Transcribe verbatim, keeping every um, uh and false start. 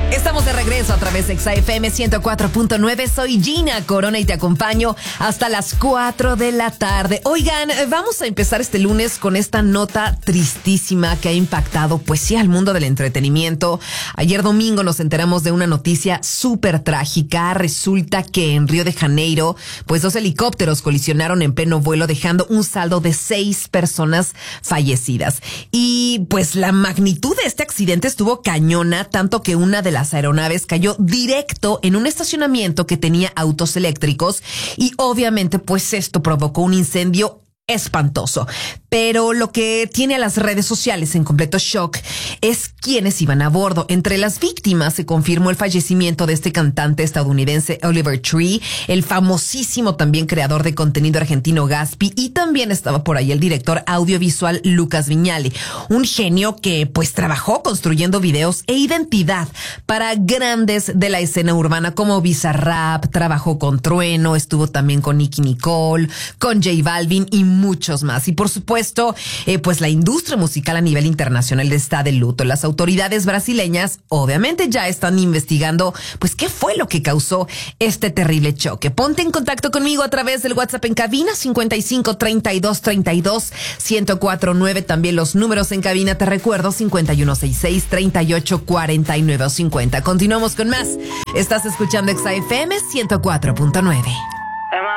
Estamos de regreso a través de X F M ciento cuatro punto nueve. Soy Gina Corona y te acompaño hasta las cuatro de la tarde. Oigan, vamos a empezar este lunes con esta nota tristísima que ha impactado, pues sí, al mundo del entretenimiento. Ayer domingo nos enteramos de una noticia súper trágica. Resulta que en Río de Janeiro, pues dos helicópteros colisionaron en pleno vuelo, dejando un saldo de seis personas fallecidas. Y pues la magnitud de este accidente estuvo cañona, tanto que una de las aeronaves cayó directo en un estacionamiento que tenía autos eléctricos y obviamente pues esto provocó un incendio espantoso. Pero lo que tiene a las redes sociales en completo shock es quienes iban a bordo. Entre las víctimas se confirmó el fallecimiento de este cantante estadounidense Oliver Tree, el famosísimo también creador de contenido argentino Gaspi, y también estaba por ahí el director audiovisual Lucas Viñale, un genio que pues trabajó construyendo videos e identidad para grandes de la escena urbana como Bizarrap, trabajó con Trueno, estuvo también con Nicki Nicole, con J Balvin y muchos más. Y por supuesto, eh, pues la industria musical a nivel internacional está de luto. Las autoridades brasileñas obviamente ya están investigando pues qué fue lo que causó este terrible choque. Ponte en contacto conmigo a través del WhatsApp en cabina cincuenta y cinco, treinta y dos, treinta y dos, ciento cuatro nueve. También los números en cabina, te recuerdo, cincuenta y uno sesenta y seis, treinta y ocho, cuarenta y nueve o cincuenta. Continuamos con más. Estás escuchando X F M ciento cuatro punto nueve.